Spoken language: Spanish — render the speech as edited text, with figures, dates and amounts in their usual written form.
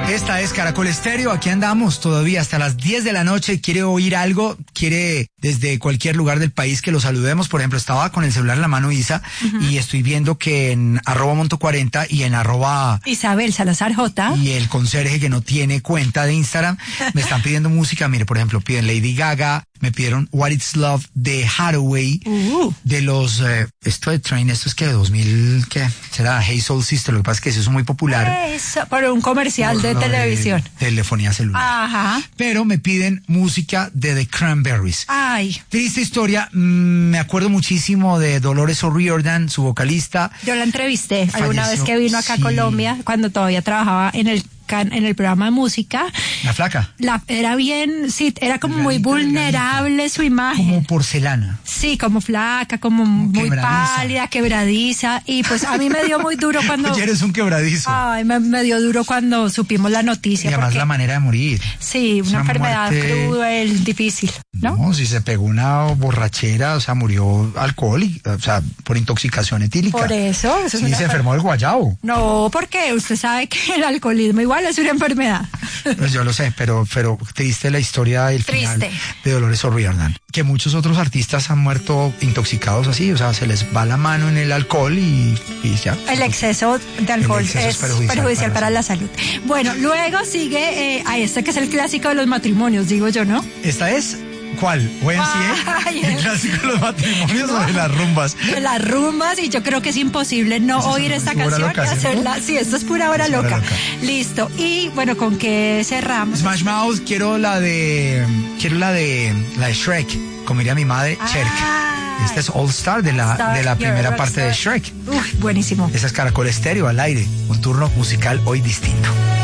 Esta es Caracol Estéreo, aquí andamos todavía hasta las 10 de la noche. ¿Quiere oír algo? ¿Quiere desde cualquier lugar del país que lo saludemos? Por ejemplo, estaba con el celular en la mano Isa y estoy viendo que en @monto40 y en Isabel Salazar J y el conserje que no tiene cuenta de Instagram me están pidiendo música. Mire, por ejemplo, piden Lady Gaga, me pidieron What It's Love de Hathaway, de los esto de Train, esto es que de 2000, ¿qué? Será Hey Soul Sister, lo que pasa es que eso es muy popular. Eso, por un comercial de televisión. Telefonía celular. Ajá. Pero me piden música de The Cranberries. Ay. Triste historia, me acuerdo muchísimo de Dolores O'Riordan, su vocalista. Yo la entrevisté alguna Falleció, vez que vino acá a sí. Colombia, cuando todavía trabajaba en el programa de música. La flaca. Era bien, sí, era como muy Delgadita, vulnerable su imagen. Como porcelana. Sí, como flaca, como muy quebradiza. pálida, quebradiza. Y pues a mí me dio muy duro cuando... Oye, eres un quebradizo. Ay, me dio duro cuando supimos la noticia. Y además porque, la manera de morir. sí, una enfermedad muerte cruel, difícil, ¿no? No, si se pegó una borrachera, o sea, murió alcohólica, o sea, por intoxicación etílica. Por eso es Sí, una se enfermó del guayabo. No, porque usted sabe que el alcoholismo igual es una enfermedad. Pues yo lo sé, pero triste la historia del final Triste. de Dolores O'Riordan. Que muchos otros artistas han muerto intoxicados así, o sea, se les va la mano en el alcohol y ya. El exceso de alcohol exceso es perjudicial para la salud. Bueno, luego sigue a este que es el clásico de los matrimonios, digo yo, ¿no? ¿Esta es? ¿Cuál? ¿YMCA? Ay, ¿El clásico de los matrimonios o de las rumbas? De las rumbas, y yo creo que es imposible no oír esta pura canción loca, y hacerla. ¿cierto? Sí, esto es pura hora Es hora loca. loca. Listo. Y bueno, ¿con qué cerramos? Smash Mouth, quiero la de Shrek, como diría mi madre, Cherk. Esta es All Star de la primera parte de Shrek. Uy, buenísimo. Esa es Caracol Estéreo al aire, un turno musical hoy distinto.